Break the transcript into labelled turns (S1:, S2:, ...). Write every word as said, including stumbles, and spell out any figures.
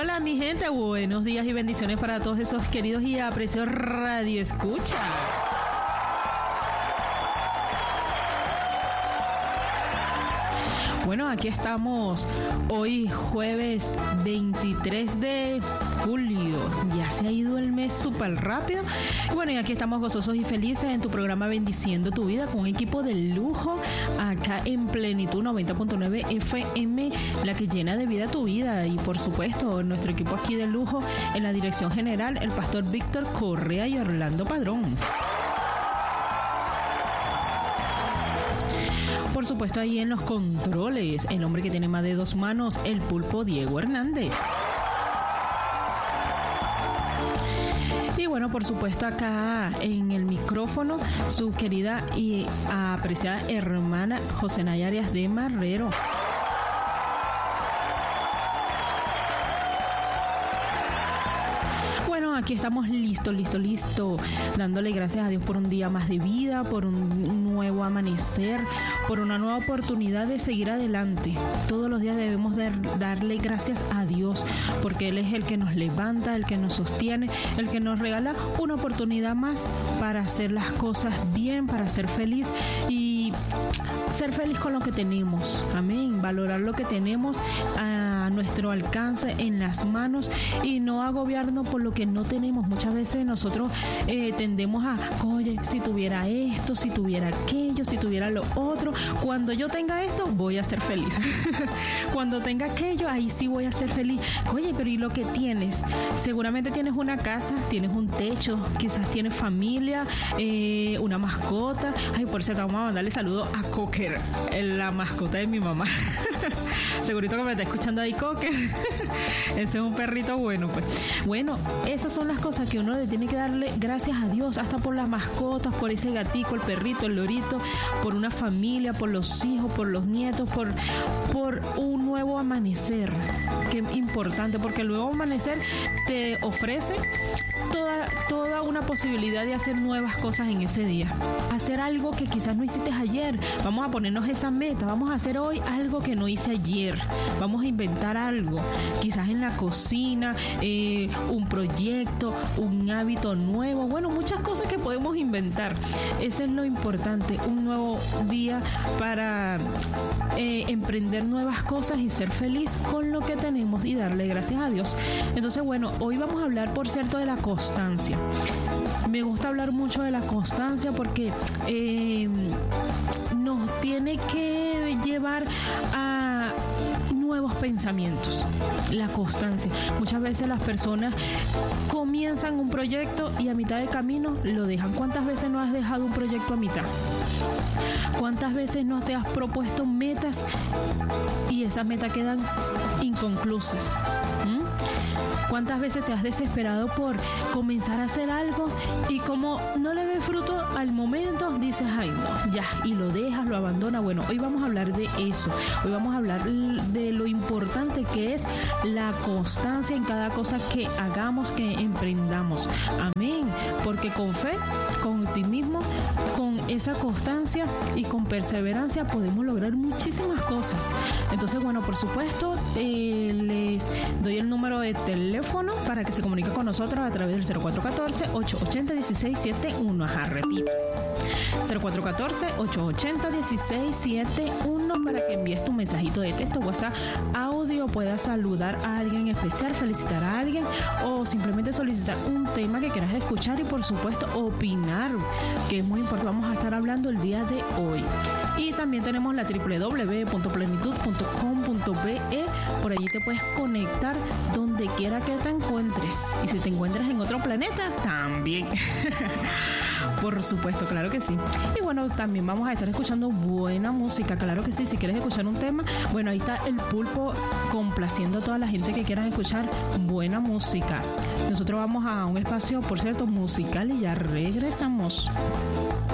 S1: Hola mi gente, buenos días y bendiciones para todos esos queridos y apreciados Radio Escucha. Bueno, aquí estamos hoy jueves veintitrés de julio. Ya se ha ido el mes súper rápido. Y bueno, y aquí estamos gozosos y felices en tu programa Bendiciendo tu Vida con un equipo de lujo acá en Plenitud noventa punto nueve F M, la que llena de vida tu vida. Y por supuesto, nuestro equipo aquí de lujo en la dirección general, el pastor Víctor Correa y Orlando Padrón. Por supuesto, ahí en los controles, el hombre que tiene más de dos manos, el pulpo Diego Hernández. Y bueno, por supuesto, acá en el micrófono, su querida y apreciada hermana Josenay Arias de Marrero. Aquí estamos listos, listos, listos, dándole gracias a Dios por un día más de vida, por un nuevo amanecer, por una nueva oportunidad de seguir adelante. Todos los días debemos de darle gracias a Dios, porque Él es el que nos levanta, el que nos sostiene, el que nos regala una oportunidad más para hacer las cosas bien, para ser feliz y ser feliz con lo que tenemos. Amén. Valorar lo que tenemos a nuestro alcance, en las manos, y no agobiarnos por lo que no tenemos. Muchas veces nosotros eh, tendemos a, oye, si tuviera esto, si tuviera aquello, si tuviera lo otro, cuando yo tenga esto voy a ser feliz. Cuando tenga aquello, ahí sí voy a ser feliz. Oye, pero ¿y lo que tienes? Seguramente tienes una casa, tienes un techo, quizás tienes familia, eh, una mascota. Ay, por cierto, vamos a mandarle saludo a Cocker, la mascota de mi mamá. Segurito que me está escuchando ahí, Cocker. Ese es un perrito bueno, pues. Bueno, esas son las cosas que uno le tiene que darle gracias a Dios, hasta por las mascotas, por ese gatico, el perrito, el lorito, por una familia, por los hijos, por los nietos, por, por un nuevo amanecer. Qué importante, porque el nuevo amanecer te ofrece toda, toda una posibilidad de hacer nuevas cosas en ese día. Hacer algo que quizás no hiciste ayer. Vamos a ponernos esa meta. Vamos a hacer hoy algo que no hice ayer. Vamos a inventar algo. Quizás en la cocina, eh, un proyecto, un hábito nuevo. Bueno, muchas cosas que podemos inventar. Eso es lo importante. Un nuevo día para eh, emprender nuevas cosas y ser feliz con lo que tenemos y darle gracias a Dios. Entonces, bueno, hoy vamos a hablar, por cierto, de la constancia. Me gusta hablar mucho de la constancia porque eh, nos tiene que llevar a nuevos pensamientos. La constancia. Muchas veces las personas comienzan un proyecto y a mitad de camino lo dejan. ¿Cuántas veces no has dejado un proyecto a mitad? ¿Cuántas veces no te has propuesto metas y esas metas quedan inconclusas? ¿Mm? ¿Cuántas veces te has desesperado por comenzar a hacer algo y como no le ves fruto al momento, dices, ay no, ya, y lo dejas, lo abandonas? Bueno, hoy vamos a hablar de eso. Hoy vamos a hablar de lo importante que es la constancia en cada cosa que hagamos, que emprendamos. Amén. Porque con fe, con optimismo, con esa constancia y con perseverancia podemos lograr muchísimas cosas. Entonces, bueno, por supuesto, eh, les doy el número de teléfono para que se comunique con nosotros a través del cero cuatro uno cuatro, ocho ocho cero, uno seis siete uno. Ajá, repito. cero cuatro uno cuatro, ocho ocho cero, uno seis siete uno para que envíes tu mensajito de texto, WhatsApp, audio, puedas saludar a alguien especial, felicitar a alguien o simplemente solicitar un tema que quieras escuchar y por supuesto opinar, que es muy importante. Vamos a estar hablando el día de hoy. Y también tenemos la doble u doble u doble u punto plenitud punto com punto be. Por allí te puedes conectar donde quiera que te encuentres. Y si te encuentras en otro planeta, también. Por supuesto, claro que sí. Y bueno, también vamos a estar escuchando buena música, claro que sí. Si quieres escuchar un tema, bueno, ahí está el pulpo complaciendo a toda la gente que quiera escuchar buena música. Nosotros vamos a un espacio, por cierto, musical y ya regresamos.